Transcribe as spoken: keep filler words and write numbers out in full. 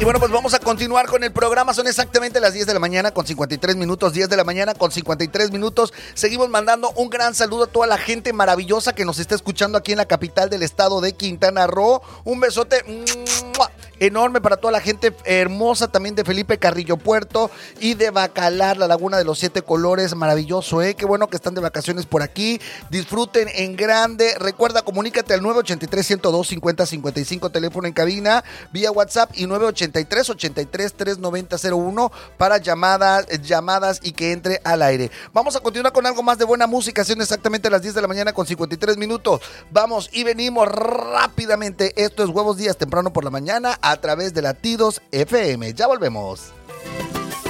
Y bueno, pues vamos a continuar con el programa. Son exactamente las diez de la mañana con cincuenta y tres minutos. diez de la mañana con cincuenta y tres minutos. Seguimos mandando un gran saludo a toda la gente maravillosa que nos está escuchando aquí en la capital del estado de Quintana Roo. Un besote enorme para toda la gente hermosa también de Felipe Carrillo Puerto y de Bacalar, la Laguna de los Siete Colores. Maravilloso, ¿eh? Qué bueno que están de vacaciones por aquí. Disfruten en grande. Recuerda, comunícate al nueve ochenta y tres, ciento dos, cincuenta, cincuenta y cinco, teléfono en cabina, vía WhatsApp, y nueve ochenta y tres, ochenta y tres, trescientos noventa, cero uno para llamadas, llamadas y que entre al aire. Vamos a continuar con algo más de buena música. Son exactamente las diez de la mañana con cincuenta y tres minutos. Vamos y venimos rápidamente. Esto es Huevos Días temprano por la mañana a través de Latidos F M. Ya volvemos.